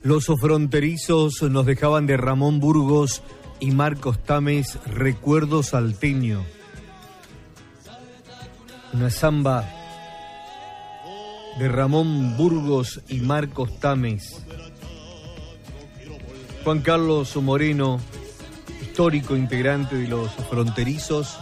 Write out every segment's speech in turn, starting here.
Los fronterizos nos dejaban de Ramón Burgos y Marcos Tames Recuerdo Salteño. Una samba de Ramón Burgos y Marcos Tames. Juan Carlos Moreno, histórico integrante de los fronterizos,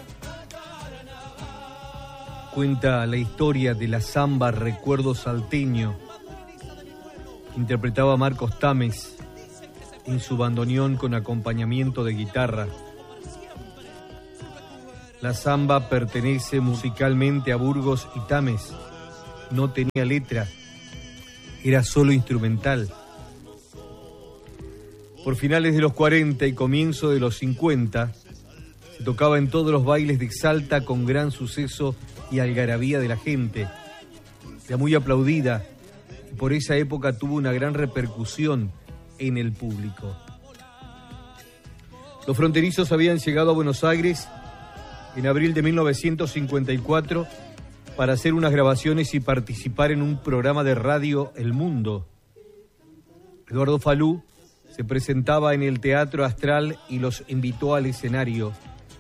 cuenta la historia de la samba Recuerdo Salteño, que interpretaba Marcos Tames en su bandoneón con acompañamiento de guitarra. La samba pertenece musicalmente a Burgos y Tames. No tenía letra, era solo instrumental. Por finales de los 40 y comienzo de los 50, se tocaba en todos los bailes de Salta con gran suceso y algarabía de la gente. Era muy aplaudida y por esa época tuvo una gran repercusión en el público. Los fronterizos habían llegado a Buenos Aires en abril de 1954 para hacer unas grabaciones y participar en un programa de radio El Mundo. Eduardo Falú se presentaba en el Teatro Astral y los invitó al escenario.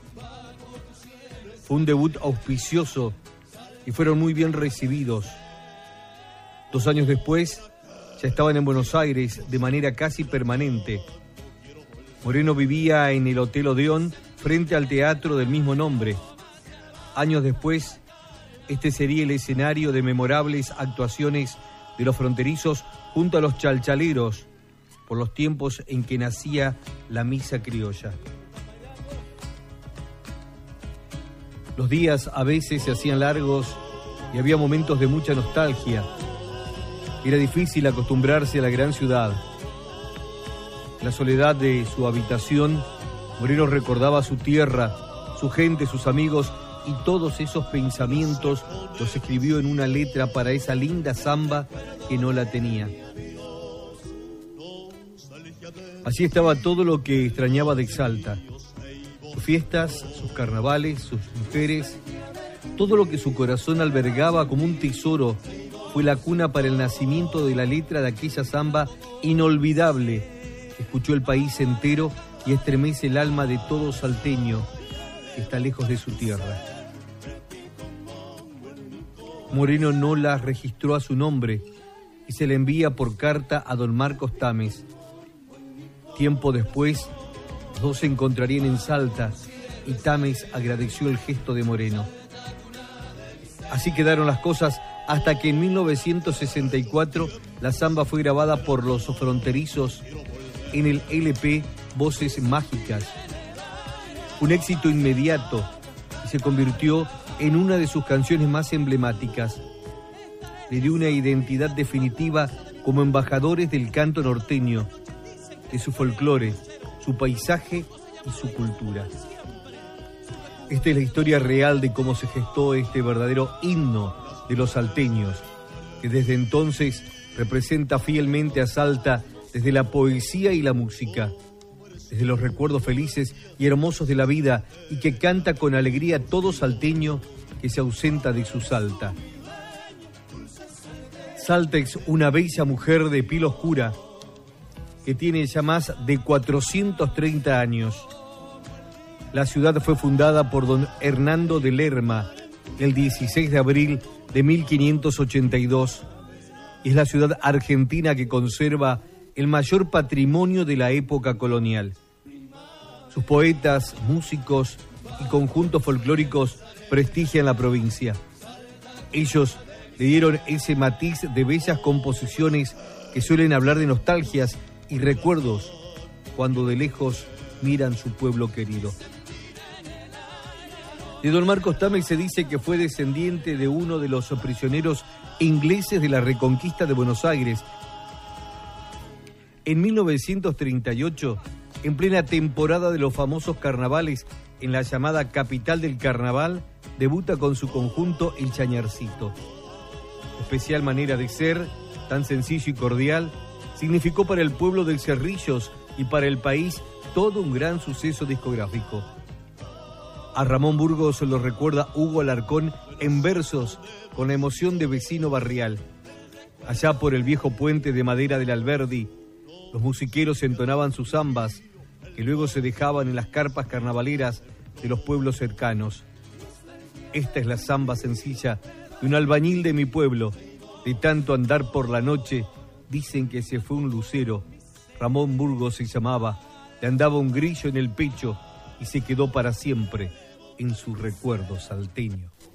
Fue un debut auspicioso y fueron muy bien recibidos. 2 años después, ya estaban en Buenos Aires de manera casi permanente. Moreno vivía en el Hotel Odeón, frente al teatro del mismo nombre. Años después, este sería el escenario de memorables actuaciones de los fronterizos junto a los chalchaleros, por los tiempos en que nacía la misa criolla. Los días a veces se hacían largos y había momentos de mucha nostalgia. Era difícil acostumbrarse a la gran ciudad. En la soledad de su habitación, Moreno recordaba su tierra, su gente, sus amigos, y todos esos pensamientos los escribió en una letra para esa linda samba que no la tenía. Allí estaba todo lo que extrañaba de Salta: sus fiestas, sus carnavales, sus mujeres, todo lo que su corazón albergaba como un tesoro. Fue la cuna para el nacimiento de la letra de aquella samba inolvidable que escuchó el país entero y estremece el alma de todo salteño que está lejos de su tierra. Moreno no la registró a su nombre y se la envía por carta a don Marcos Tames. Tiempo después, los dos se encontrarían en Salta y Tames agradeció el gesto de Moreno. Así quedaron las cosas hasta que en 1964 la samba fue grabada por los fronterizos en el LP Voces Mágicas. Un éxito inmediato y se convirtió en una de sus canciones más emblemáticas. Le dio una identidad definitiva como embajadores del canto norteño, de su folclore, su paisaje y su cultura. Esta es la historia real de cómo se gestó este verdadero himno de los salteños, que desde entonces representa fielmente a Salta desde la poesía y la música, desde los recuerdos felices y hermosos de la vida, y que canta con alegría todo salteño que se ausenta de su Salta. Salta es una bella mujer de piel oscura que tiene ya más de 430 años. La ciudad fue fundada por don Hernando de Lerma el 16 de abril de 1582 y es la ciudad argentina que conserva el mayor patrimonio de la época colonial. Sus poetas, músicos y conjuntos folclóricos prestigian la provincia. Ellos le dieron ese matiz de bellas composiciones que suelen hablar de nostalgias y recuerdos cuando de lejos miran su pueblo querido. De don Marcos Tames se dice que fue descendiente de uno de los prisioneros ingleses de la Reconquista de Buenos Aires. En 1938, en plena temporada de los famosos carnavales, en la llamada capital del carnaval, debuta con su conjunto El Chañarcito. Especial manera de ser, tan sencillo y cordial, significó para el pueblo de Cerrillos y para el país todo un gran suceso discográfico. A Ramón Burgos lo recuerda Hugo Alarcón en versos con la emoción de vecino barrial. Allá por el viejo puente de madera del Alberdi, los musiqueros entonaban sus zambas, que luego se dejaban en las carpas carnavaleras de los pueblos cercanos. Esta es la zamba sencilla de un albañil de mi pueblo. De tanto andar por la noche, dicen que se fue un lucero. Ramón Burgos se llamaba, le andaba un grillo en el pecho y se quedó para siempre en su recuerdo salteño.